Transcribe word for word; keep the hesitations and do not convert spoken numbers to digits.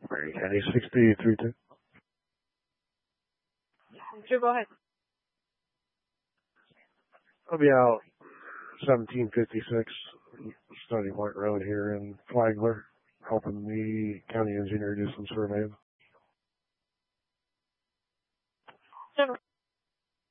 Marion County sixty-three two. Sure, go ahead. I'll be out seventeen fifty-six, Stony Point Road here in Flagler, helping the county engineer do some surveying. Seven